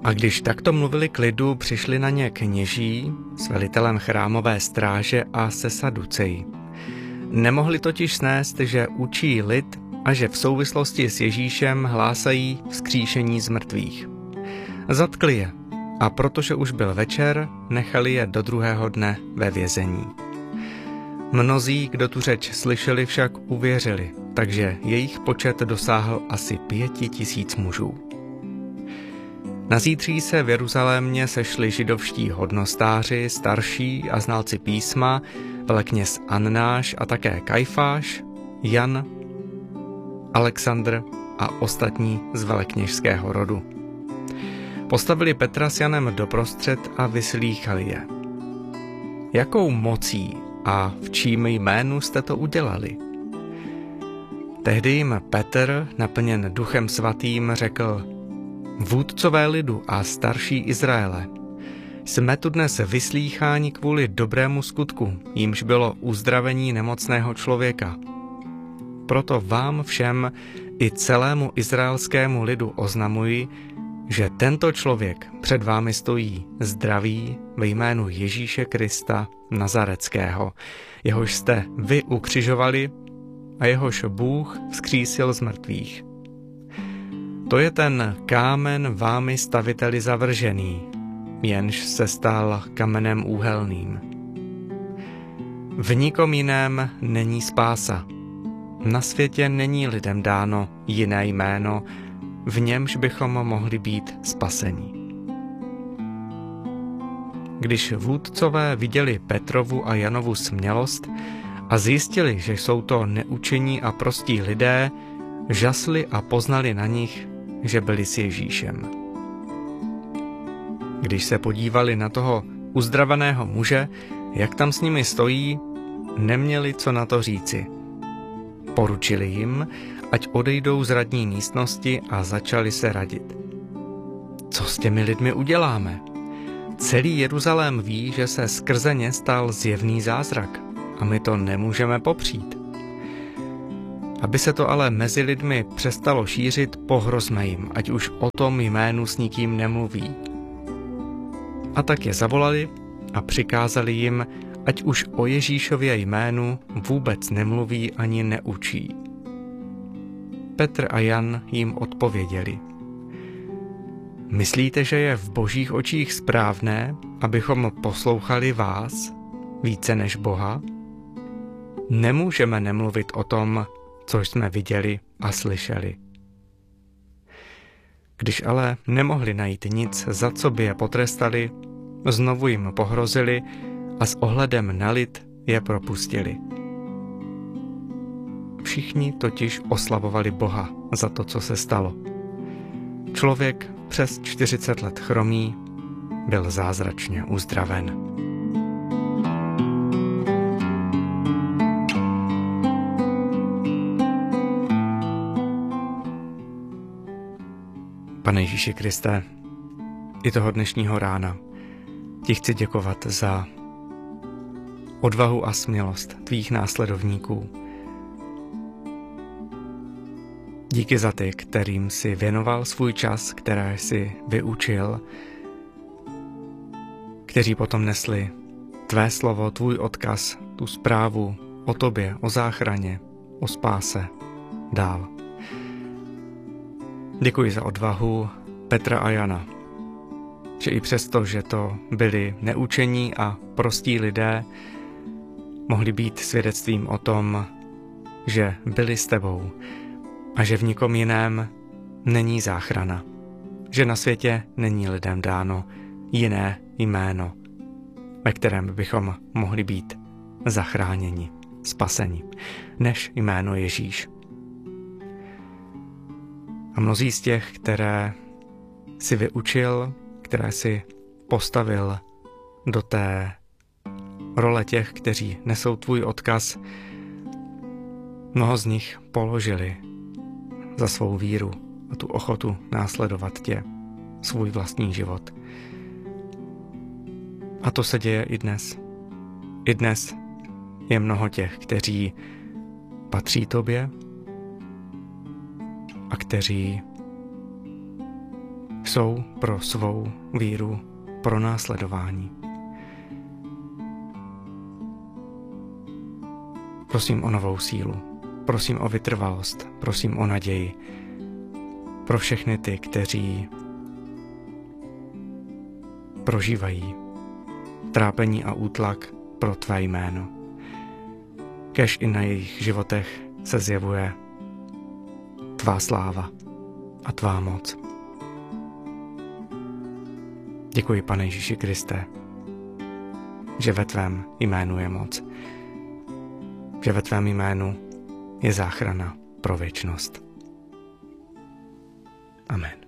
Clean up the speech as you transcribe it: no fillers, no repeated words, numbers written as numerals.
A když takto mluvili k lidu, přišli na ně kněží s velitelem chrámové stráže a se saduceji. Nemohli totiž snést, že učí lid a že v souvislosti s Ježíšem hlásají vzkříšení z mrtvých. Zatkli je a protože už byl večer, nechali je do druhého dne ve vězení. Mnozí, kdo tu řeč slyšeli, však uvěřili, takže jejich počet dosáhl asi 5 000 mužů. Na zítří se v Jeruzalémě sešli židovští hodnostáři, starší a znalci písma, velekněz Annáš a také Kajfáš, Jan, Alexandr a ostatní z velekněžského rodu. Postavili Petra s Janem doprostřed a vyslýchali je. Jakou mocí a v čím jménu jste to udělali? Tehdy jim Petr, naplněn Duchem svatým, řekl: Vůdcové lidu a starší Izraele, jsme tu dnes vyslýcháni kvůli dobrému skutku, jímž bylo uzdravení nemocného člověka. Proto vám všem i celému izraelskému lidu oznamuji, že tento člověk před vámi stojí zdravý ve jménu Ježíše Krista Nazareckého, jehož jste vy ukřižovali a jehož Bůh vzkřísil z mrtvých. To je ten kámen vámi staviteli zavržený, jenž se stal kamenem úhelným. V nikom jiném není spása. Na světě není lidem dáno jiné jméno, v němž bychom mohli být spaseni. Když vůdcové viděli Petrovu a Janovu smělost a zjistili, že jsou to neučení a prostí lidé, žasli a poznali na nich, že byli s Ježíšem. Když se podívali na toho uzdraveného muže, jak tam s nimi stojí, neměli co na to říci. Poručili jim, ať odejdou z radní místnosti a začali se radit. Co s těmi lidmi uděláme? Celý Jeruzalém ví, že se skrze ně stal zjevný zázrak a my to nemůžeme popřít. Aby se to ale mezi lidmi přestalo šířit, pohrozme jim, ať už o tom jménu s nikým nemluví. A tak je zavolali a přikázali jim, ať už o Ježíšově jménu vůbec nemluví ani neučí. Petr a Jan jim odpověděli: Myslíte, že je v božích očích správné, abychom poslouchali vás více než Boha? Nemůžeme nemluvit o tom, co jsme viděli a slyšeli. Když ale nemohli najít nic, za co by je potrestali, znovu jim pohrozili a s ohledem na lid je propustili. Všichni totiž oslavovali Boha za to, co se stalo. Člověk přes 40 let chromý byl zázračně uzdraven. Pane Ježíši Kriste, i toho dnešního rána ti chci děkovat za odvahu a smělost tvých následovníků. Díky za ty, kterým si věnoval svůj čas, které si vyučil, kteří potom nesli tvé slovo, tvůj odkaz, tu zprávu o tobě, o záchraně, o spáse dál. Děkuji za odvahu Petra a Jana, že i přesto, že to byli neučení a prostí lidé, mohli být svědectvím o tom, že byli s tebou a že v nikom jiném není záchrana, že na světě není lidem dáno jiné jméno, ve kterém bychom mohli být zachráněni, spaseni, než jméno Ježíš. A mnozí z těch, které si vyučil, které si postavil do té role těch, kteří nesou tvůj odkaz, mnoho z nich položili za svou víru a tu ochotu následovat tě svůj vlastní život. A to se děje i dnes. I dnes je mnoho těch, kteří patří tobě a kteří jsou pro svou víru pronásledování. Prosím o novou sílu, prosím o vytrvalost, prosím o naději pro všechny ty, kteří prožívají trápení a útlak pro tvé jméno. Kéž i na jejich životech se zjevuje tvá sláva a tvá moc. Děkuji, Pane Ježíši Kriste, že ve tvém jménu je moc, že ve tvém jménu je záchrana pro věčnost. Amen.